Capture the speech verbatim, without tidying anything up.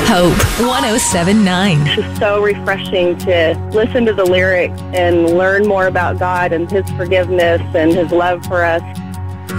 Hope one oh seven point nine. It's just so refreshing to listen to the lyrics and learn more about God and His forgiveness and His love for us.